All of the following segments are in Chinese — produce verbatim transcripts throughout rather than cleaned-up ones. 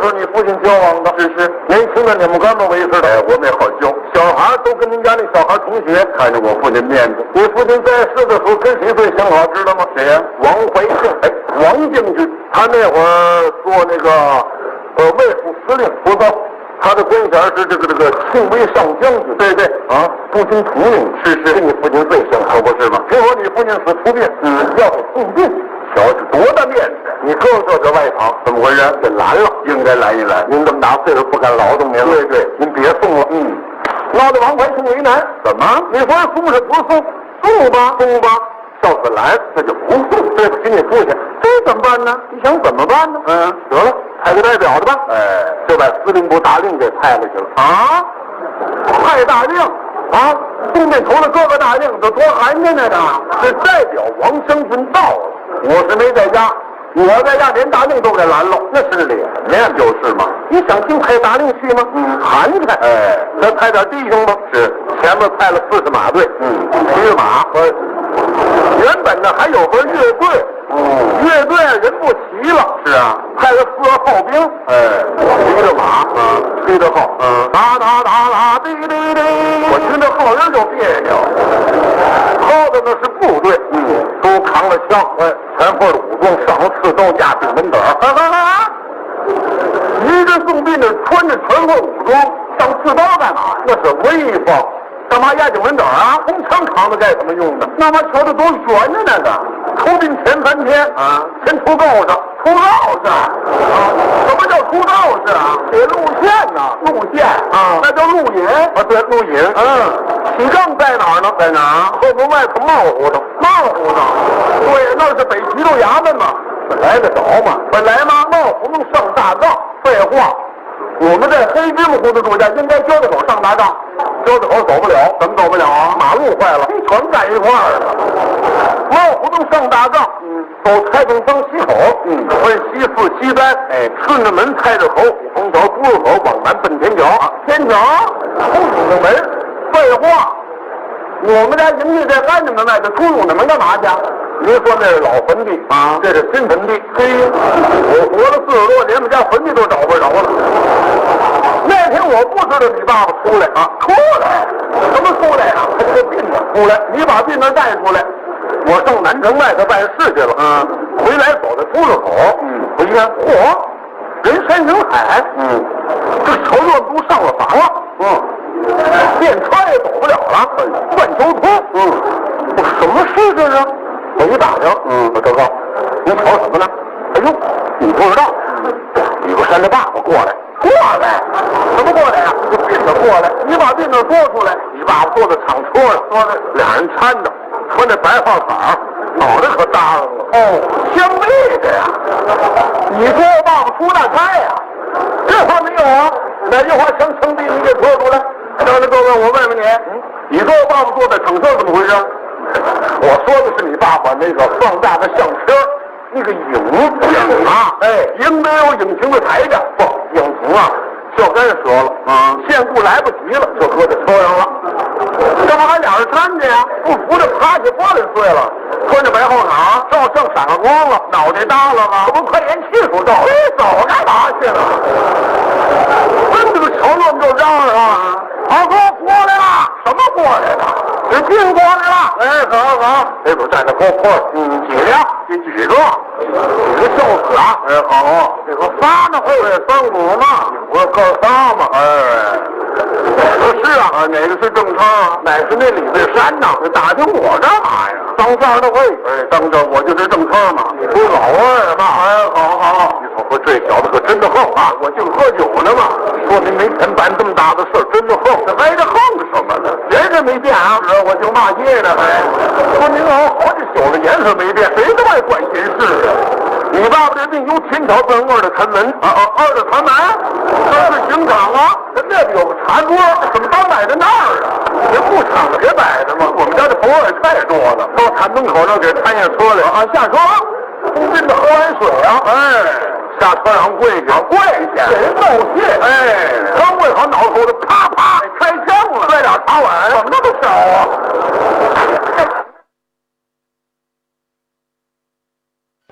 候你父亲交往的？是是，年轻的你们干嘛为事的？哎，我们也好交。小孩都跟您家那小孩同学，看着我父亲面子。你父亲在世的时候跟谁最相好，知道吗？谁呀？王怀庆。哎，王将军，他那会儿做那个呃卫府司令，不错。他的官衔是这个这个庆威上将军。对对啊，步军统领。是是，跟你父亲最相好，不是吗？听说你父亲死突病，嗯，要给送殡。瞧是多大面子！你哥哥这外堂怎么回事？给拦了，应该拦一拦。您这么大岁数不敢劳动您了。对对，您别送了。嗯，闹得王怀庆为难。怎么？你说送是不送？送吧，送吧。要是拦，那就不送。对不起你父亲，这怎么办呢？你想怎么办呢？嗯，得了，派个代表的吧。哎，就把司令部大令给派过去了。啊？派大令？啊，东边头的各个大令都多寒碜来的，是代表王将军到了。我是没在家，我在家连大令都给拦了，那是脸面就是嘛。你想听派大令去吗？嗯，寒碜。哎，再派点弟兄吧。是，前面派了四十马队，嗯，骑着马。呃，原本呢还有个乐队，嗯，乐队人不齐了。是啊，派了四个号兵，哎，骑着马，啊，吹着号，嗯，哒哒哒哒，滴滴滴。我听这号音就别扭。靠的那是部队，嗯，都扛了枪，哎，全副的武装，上了刺刀架顶门等。哈哈哈！一个送殡的穿着全副武装上刺刀干嘛？那是威风。干嘛压顶门等啊？红枪扛着干什么用的？那么瞧着多悬着那个。出殡前三天啊，先出告示，出告示啊？什么叫出告示啊？写路线呢？路线啊，那叫录引啊。对，录引。嗯，起杠在哪儿呢？在哪儿？后门外头茂胡同。茂胡同。对，那是北提督衙门嘛。本来得着嘛。本来吗？茂胡同上大杠。废话。我们在黑芝麻胡同住家，应该交着口上大杠，交着口走不了，怎么走不了啊？马路坏了，全干一块儿了。茂胡同上大杠，嗯，走太平坊西口，嗯，奔西四西三，哎，顺着门菜市口、虎坊桥、猪肉口往南奔天桥，啊、天桥出永定门。废话，我们家营地在安定门外头，出永定门干嘛去？您说那是老坟地啊，这是新坟地。嘿，我活了四十多年，我们家坟地都找不着了。那天我不知道你爸爸出来啊，出来？什么出来啊？他这个病啊，出来！你把病人带出来，我上南城外头办事去了。嗯，回来走到出入口，嗯，我一看，嚯，人山人海，嗯，这绸缎都上了房了，嗯，电车也走不了了，断交通，嗯，我什么事这是？我一打听，嗯，我报告，您瞧什么呢？哎呦，你不知道，李国山的爸爸过来，过来，什么过来呀？这病的过来，你把病的说出来。你爸爸坐在厂车上，说的俩人搀着，穿着白花伞，脑袋可搭上了。哦，相背的呀。你说我爸爸出大差呀？这话没有啊？哪句话强强逼你给说出来？让这各位，我问问你，嗯，你说我爸爸坐在厂车怎么回事？我说的是你爸爸那个放大的相车，那个影影啊，哎，影没有引擎的抬着，不，引擎啊，脚跟折了啊，线固来不及了，就搁在车上了。干嘛还俩人搀着呀？不扶着趴下玻璃碎了，穿着白后裳，照正闪了光了，脑袋耷了吗？这不快延气数到了，你走干嘛去了？问这个桥乱就嚷嚷啊！好哥过来了，什么过来了？这病过来了。哎，好好，这边站着高坡，嗯，几辆？这几个？几个孝子啊？哎，好，这个仨呢，后边三股嘛，我哥仨嘛，哎。是啊，啊，哪个是正昌啊？哪是那李桂山呢？打听我干嘛呀？当这儿的会，哎，当这我就是正昌嘛。你不老二嘛？哎，好好，你瞅说这小子可真的横啊！我净喝酒呢嘛，说您没钱办这么大的事，真的横。这挨着横什么呢？人家没变啊，是我就骂街呢，还说您好好几宿的颜色没变，谁都爱管闲事啊。你爸爸这病由天条奔二的禅门啊啊，二的禅门，这是刑场啊，那边有个茶桌，怎么都摆在那儿啊？这不敞着摆着吗？我们家这头也太多了，到禅门口那给摊下车来啊，下车，东宾的喝完水啊，哎，下车让跪下，跪下，给人道谢，哎，刚跪好，脑头子啪啪开枪了，摔俩茶碗，怎么那么巧啊？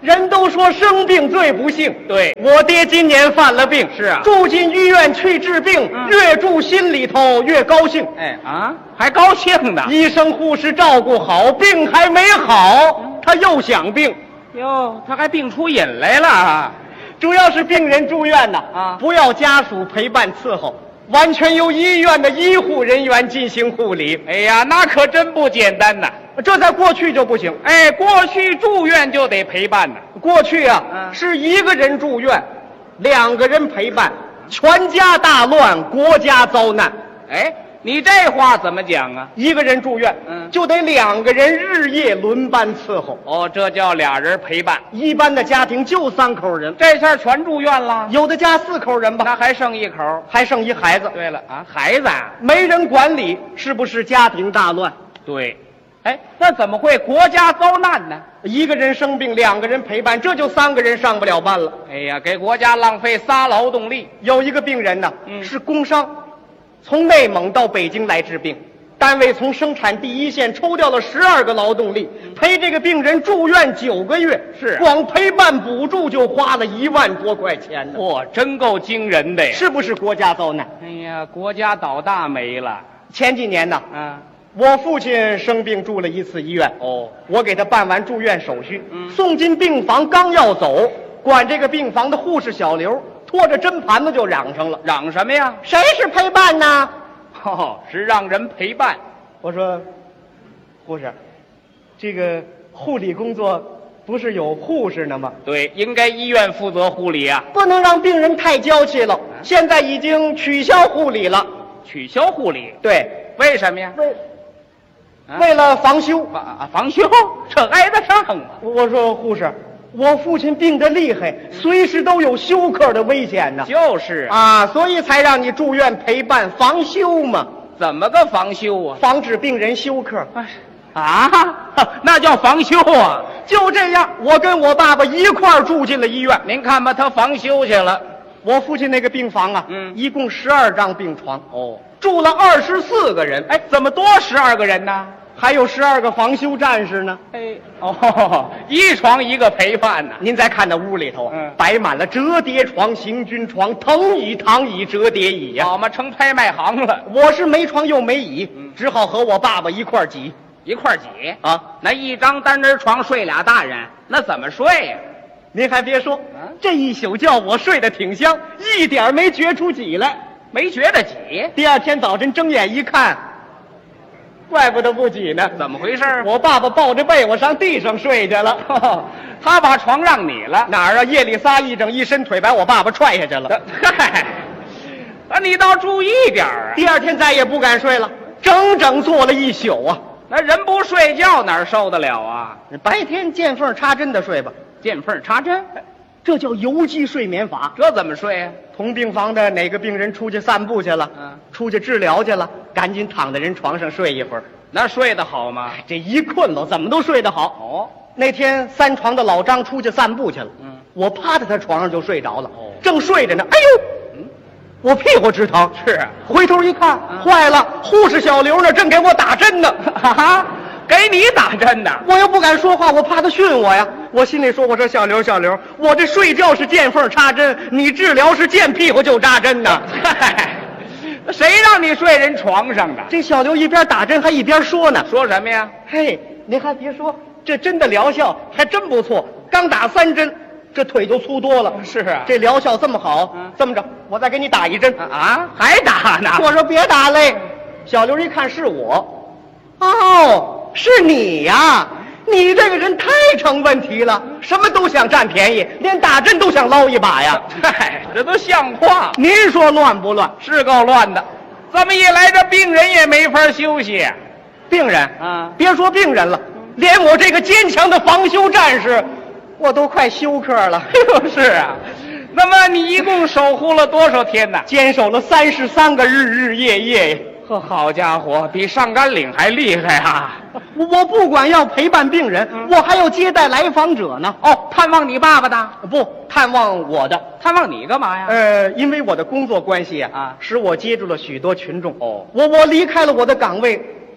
人都说生病最不幸， 对， 我爹今年犯了病， 是啊， 住进医院去治病， 嗯、 越住心里头越高兴。 哎啊，还高兴呢！ 医生护士照顾好，病还没好，嗯、他又想病。 哟，他还病出瘾来了。 主要是病人住院呢， 啊， 不要家属陪伴伺候，完全由医院的医护人员进行护理。 哎呀，那可真不简单呐！ 这在过去就不行。 哎，过去住院就得陪伴呢。 过去啊， 嗯、 是一个人住院，两个人陪伴，全家大乱，国家遭难。 哎，你这话怎么讲啊？ 一个人住院， 嗯， 就得两个人日夜轮班伺候。 哦，这叫俩人陪伴。 一般的家庭就三口人， 这下全住院了。 有的家四口人吧， 那还剩一口， 还剩一孩子。 对了啊，孩子啊， 没人管理，是不是家庭大乱？ 对。哎，那怎么会国家遭难呢？ 一个人生病，两个人陪伴，这就三个人上不了班了。 哎呀，给国家浪费仨劳动力。 有一个病人呢， 嗯、 是工伤，从内蒙到北京来治病，单位从生产第一线抽调了十二个劳动力，嗯、陪这个病人住院九个月， 是光陪伴补助就花了一万多块钱呢。 哇，真够惊人的呀！ 是不是国家遭难？ 哎呀，国家倒大霉了。 前几年呢， 嗯。 我父亲生病住了一次医院， 哦， 我给他办完住院手续， 嗯， 送进病房，刚要走，管这个病房的护士小刘拖着针盘子就嚷上了， 嚷什么呀？ 谁是陪伴呢？ 哦，是让人陪伴。 我说，护士，这个护理工作不是有护士呢吗？ 对，应该医院负责护理啊， 不能让病人太娇气了。啊、现在已经取消护理了， 取消护理？ 对， 为什么呀？ 为为了防休啊，防休，这挨得上吗？ 我说护士，我父亲病得厉害，随时都有休克的危险呢。 就是啊，啊所以才让你住院陪伴防休嘛。 怎么个防休啊？ 防止病人休克。 啊，那叫防休啊！ 就这样，我跟我爸爸一块儿住进了医院。 您看吧，他防休去了。 我父亲那个病房啊， 嗯， 一共十二张病床， 哦， 住了二十四个人。 哎，怎么多十二个人呢？ 还有十二个防休战士呢。 哎，哦，一床一个陪伴呢。 您再看那屋里头， 嗯， 摆满了折叠床、行军床、藤椅、躺椅、折叠椅呀、啊， 好嘛，成拍卖行了。 我是没床又没椅， 嗯， 只好和我爸爸一块儿挤， 一块儿挤啊。 那一张单人床睡俩大人，那怎么睡呀、啊？ 您还别说， 啊， 这一宿觉我睡得挺香，一点没觉出挤来， 没觉得挤。 第二天早晨睁眼一看，怪不得不挤呢。 怎么回事？ 我爸爸抱着被窝上地上睡去了， 哦，他把床让你了。 哪儿啊？夜里撒一整一伸腿，把我爸爸踹下去了。 嗨，那你倒注意点啊！ 第二天再也不敢睡了，整整坐了一宿啊。 那人不睡觉哪受得了啊？ 白天见缝插针的睡吧。 见缝插针， 这叫游击睡眠法。 这怎么睡啊？ 同病房的哪个病人出去散步去了， 嗯， 出去治疗去了，赶紧躺在人床上睡一会儿。 那睡得好吗？ 这一困了，怎么都睡得好。 哦， 那天三床的老张出去散步去了， 嗯， 我趴在他床上就睡着了。 哦， 正睡着呢，哎呦，嗯，我屁股直疼。 是啊， 回头一看， 嗯， 坏了，护士小刘呢，正给我打针呢。 哈哈。给你打针呢， 我又不敢说话，我怕他训我呀。我心里说：“我说小刘，小刘，我这睡觉是见缝插针，你治疗是见屁股就扎针呢。” 嗨，谁让你睡人床上的？ 这小刘一边打针还一边说呢。 说什么呀？ 嘿，您还别说，这针的疗效还真不错。刚打三针，这腿就粗多了。 是啊， 这疗效这么好。 嗯， 这么着，我再给你打一针。 啊，还打呢？ 我说别打嘞。小刘一看是我，哦。是你呀！你这个人太成问题了，什么都想占便宜，连打针都想捞一把呀！ 嗨，这都像话？ 您说乱不乱？ 是够乱的。这么一来，这病人也没法休息。 病人啊， 别说病人了，连我这个坚强的防休战士，我都快休克了。 是啊。那么你一共守护了多少天呢？ 坚守了三十三个日日夜夜。 呵，好家伙，比上甘岭还厉害啊！ 我不管要陪伴病人，嗯，我还要接待来访者呢。 哦，探望你爸爸的？ 不，探望我的。 探望你干嘛呀？ 呃，因为我的工作关系啊， 啊， 使我接触了许多群众。 哦， 我我离开了我的岗位，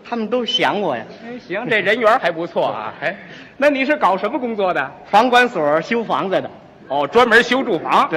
他们都想我呀。 哎，行，这人缘还不错啊。哎，那你是搞什么工作的？ 房管所修房子的。 哦，专门修住房。